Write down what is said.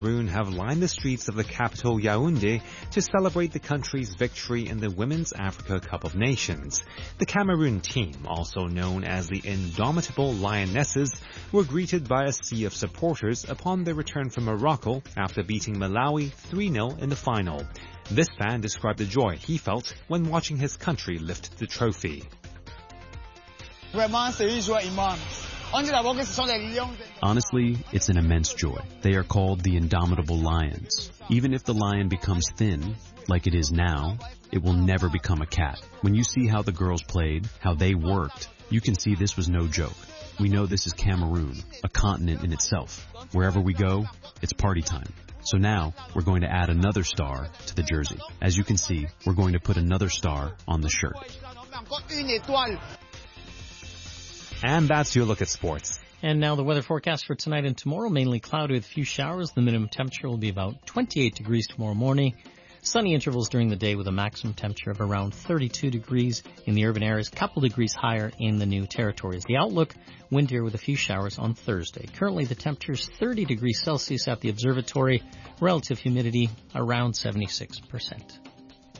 Cameroon have lined the streets of the capital Yaoundé to celebrate the country's victory in the Women's Africa Cup of Nations. The Cameroon team, also known as the Indomitable Lionesses, were greeted by a sea of supporters upon their return from Morocco after beating Malawi 3-0 in the final. This fan described the joy he felt when watching his country lift the trophy. Honestly, it's an immense joy. They are called the Indomitable Lions. Even if the lion becomes thin, like it is now, it will never become a cat. When you see how the girls played, how they worked, you can see this was no joke. We know this is Cameroon, a continent in itself. Wherever we go, it's party time. So now, we're going to add another star to the jersey. As you can see, we're going to put another star on the shirt. And that's your look at sports. And now the weather forecast for tonight and tomorrow, mainly cloudy with a few showers. The minimum temperature will be about 28 degrees tomorrow morning. Sunny intervals during the day with a maximum temperature of around 32 degrees in the urban areas, a couple degrees higher in the new territories. The outlook, windier with a few showers on Thursday. Currently the temperature is 30 degrees Celsius at the observatory, relative humidity around 76%.